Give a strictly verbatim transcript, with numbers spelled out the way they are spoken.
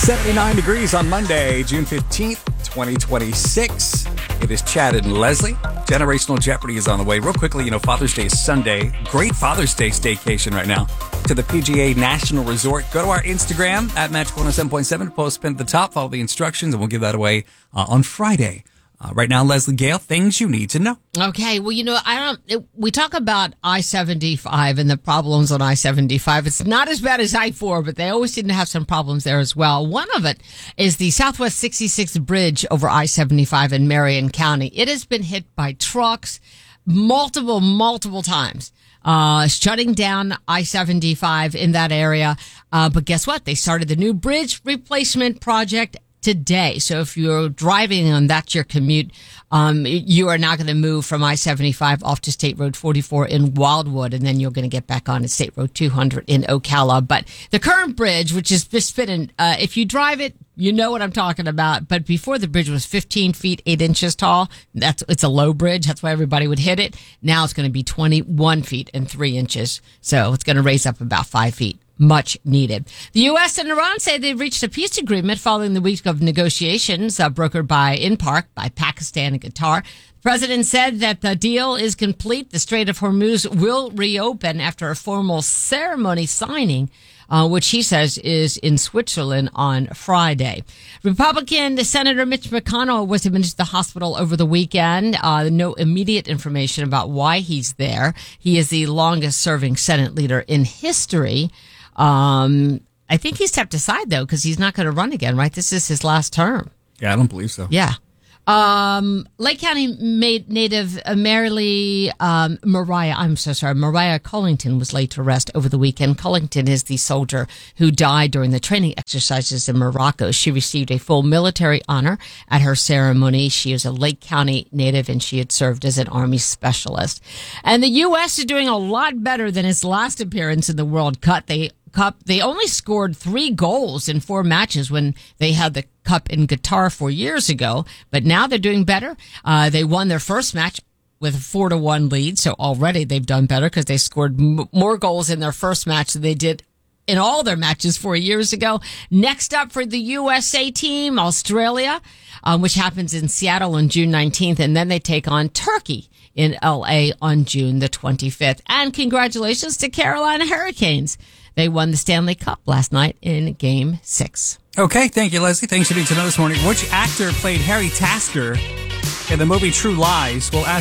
seventy-nine degrees on Monday, June fifteenth, twenty twenty-six. It is Chad and Leslie. Generational Jeopardy is on the way. Real quickly, you know, Father's Day is Sunday. Great Father's Day staycation right now to the P G A National Resort. Go to our Instagram at Magic one oh seven point seven. Post pin at the top. Follow the instructions, and we'll give that away uh, on Friday. Uh, right now, Leslie Gale, things you need to know. Okay, well, you know, I don't. It, we talk about I seventy-five and the problems on I seventy-five. It's not as bad as I four, but they always seem to have some problems there as well. One of it is the Southwest sixty-sixth Bridge over I seventy-five in Marion County. It has been hit by trucks multiple, multiple times. Uh, shutting down I seventy-five in that area. Uh, but guess what? They started the new bridge replacement project today. So if you're driving and that's your commute, um, you are now going to move from I seventy-five off to State Road forty-four in Wildwood, and then you're going to get back on at State Road two hundred in Ocala. But the current bridge, which is just fitting, uh, if you drive it, you know what I'm talking about. But before the bridge was fifteen feet, eight inches tall. That's, it's a low bridge. That's why everybody would hit it. Now it's going to be twenty-one feet and three inches. So it's going to raise up about five feet. Much needed. The U S and Iran say they've reached a peace agreement following the week of negotiations uh, brokered by in Park by Pakistan and Qatar. The president said that the deal is complete. The Strait of Hormuz will reopen after a formal ceremony signing, uh, which he says is in Switzerland on Friday. Republican Senator Mitch McConnell was admitted to the hospital over the weekend. Uh, no immediate information about why he's there. He is the longest serving Senate leader in history. Um, I think he stepped aside, though, because he's not going to run again, right? This is his last term. Yeah, I don't believe so. Yeah. Um, Lake County made native uh, Marilee, um, Mariah, I'm so sorry, Mariah Cullington was laid to rest over the weekend. Cullington is the soldier who died during the training exercises in Morocco. She received a full military honor at her ceremony. She is a Lake County native, and she had served as an Army specialist. And the U S is doing a lot better than its last appearance in the World Cup. They Cup. They only scored three goals in four matches when they had the Cup in Qatar four years ago, but now they're doing better. Uh, they won their first match with a four to one lead, so already they've done better because they scored m- more goals in their first match than they did in all their matches four years ago. Next up for the U S A team, Australia, um, which happens in Seattle on June nineteenth, and then they take on Turkey in L A on June the twenty-fifth. And congratulations to Carolina Hurricanes. They won the Stanley Cup last night in Game six. Okay, thank you, Leslie. Thanks you need to know this morning. Which actor played Harry Tasker in the movie True Lies? We'll ask